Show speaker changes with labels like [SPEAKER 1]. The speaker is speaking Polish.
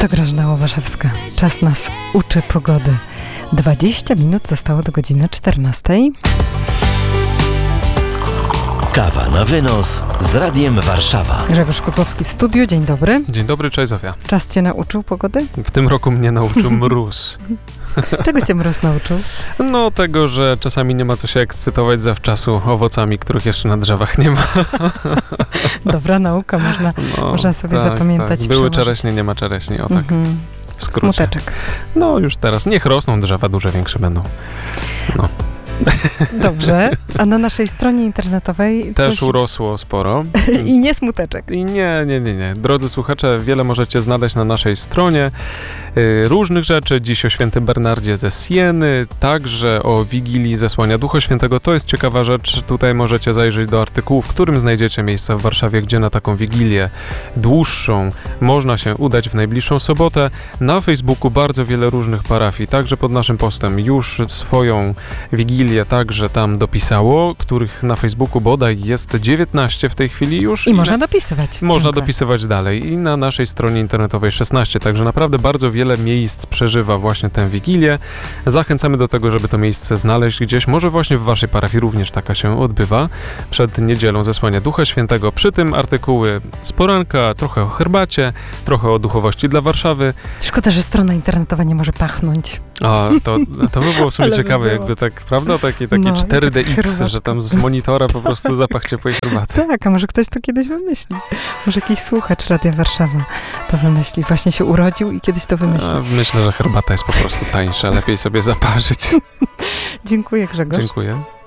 [SPEAKER 1] To Grażyna Łobaszewska. Czas nas uczy pogody. 20 minut zostało do godziny 14.
[SPEAKER 2] Kawa na wynos z Radiem Warszawa.
[SPEAKER 1] Grzegorz Kozłowski w studiu. Dzień dobry.
[SPEAKER 3] Dzień dobry, cześć Zofia.
[SPEAKER 1] Czas cię nauczył pogody?
[SPEAKER 3] W tym roku mnie nauczył mróz.
[SPEAKER 1] Czego cię mróz nauczył?
[SPEAKER 3] No tego, że czasami nie ma co się ekscytować zawczasu owocami, których jeszcze na drzewach nie ma.
[SPEAKER 1] Dobra nauka, można sobie zapamiętać.
[SPEAKER 3] Tak. Były czereśnie, nie ma czereśni, o tak. W skrócie.
[SPEAKER 1] Smuteczek.
[SPEAKER 3] No już teraz, niech rosną drzewa, duże, większe będą. No.
[SPEAKER 1] Dobrze, a na naszej stronie internetowej
[SPEAKER 3] też urosło sporo.
[SPEAKER 1] I nie smuteczek.
[SPEAKER 3] I nie. Drodzy słuchacze, wiele możecie znaleźć na naszej stronie różnych rzeczy. Dziś o świętym Bernardzie ze Sieny, także o Wigilii Zesłania Ducha Świętego. To jest ciekawa rzecz. Tutaj możecie zajrzeć do artykułu, w którym znajdziecie miejsce w Warszawie, gdzie na taką Wigilię dłuższą można się udać w najbliższą sobotę. Na Facebooku bardzo wiele różnych parafii, także pod naszym postem już swoją Wigilię także tam dopisało, których na Facebooku bodaj jest 19 w tej chwili już.
[SPEAKER 1] I można dopisywać.
[SPEAKER 3] Można dopisywać dalej. I na naszej stronie internetowej 16. Także naprawdę bardzo wiele miejsc przeżywa właśnie tę Wigilię. Zachęcamy do tego, żeby to miejsce znaleźć gdzieś. Może właśnie w waszej parafii również taka się odbywa. Przed niedzielą Zesłania Ducha Świętego. Przy tym artykuły z poranka, trochę o herbacie, trochę o duchowości dla Warszawy.
[SPEAKER 1] Szkoda, że strona internetowa nie może pachnąć.
[SPEAKER 3] A, to by było w sumie ciekawe, jakby tak, prawda? Taki 4DX, że tam z monitora po prostu zapach ciepłej herbaty.
[SPEAKER 1] Tak, a może ktoś to kiedyś wymyśli. Może jakiś słuchacz Radia Warszawa to wymyśli. Właśnie się urodził i kiedyś to wymyśli.
[SPEAKER 3] Myślę, że herbata jest po prostu tańsza. Lepiej sobie zaparzyć.
[SPEAKER 1] Dziękuję, Grzegorz.
[SPEAKER 3] Dziękuję.